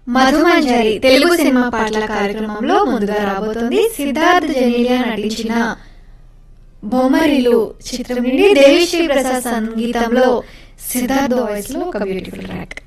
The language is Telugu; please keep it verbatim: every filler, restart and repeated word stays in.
మధుమంజరి తెలుగు సినిమా పాటల కార్యక్రమంలో ముందుగా రాబోతోంది సిద్ధార్థ్ జనీలియా నటించిన బొమ్మరిల్లు చిత్రం నుండి దేవిశ్రీ ప్రసాద్ సంగీతంలో సిద్ధార్థ్ వాయిస్ లో ఒక బ్యూటిఫుల్ ట్రాక్.